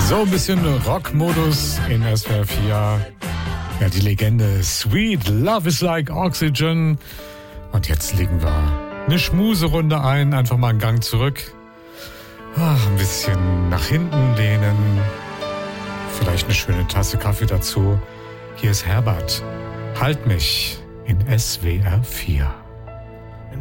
So ein bisschen Rockmodus in SWR 4. Ja, die Legende Sweet Love is Like Oxygen. Und jetzt legen wir eine Schmuserunde ein. Einfach mal einen Gang zurück. Ein bisschen nach hinten lehnen. Vielleicht eine schöne Tasse Kaffee dazu. Hier ist Herbert. Halt mich in SWR 4.